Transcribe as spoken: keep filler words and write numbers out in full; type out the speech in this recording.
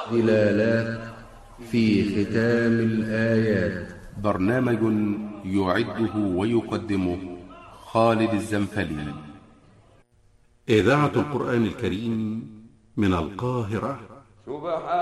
ضلالات في ختام الآيات. برنامج يعده ويقدمه خالد الزنفلي. إذاعة القرآن الكريم من القاهرة.